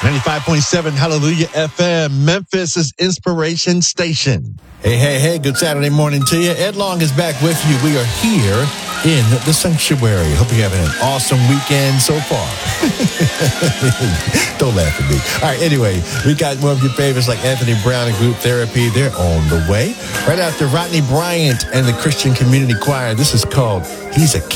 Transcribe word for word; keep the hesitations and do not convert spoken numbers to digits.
ninety-five point seven Hallelujah F M, Memphis' inspiration station. Hey, hey, hey, good Saturday morning to you. Ed Long is back with you. We are here in the sanctuary. Hope you're having an awesome weekend so far. Don't laugh at me. All right, anyway, we got more of your favorites like Anthony Brown and Group Therapy. They're on the way. Right after Rodney Bryant and the Christian Community Choir, this is called He's a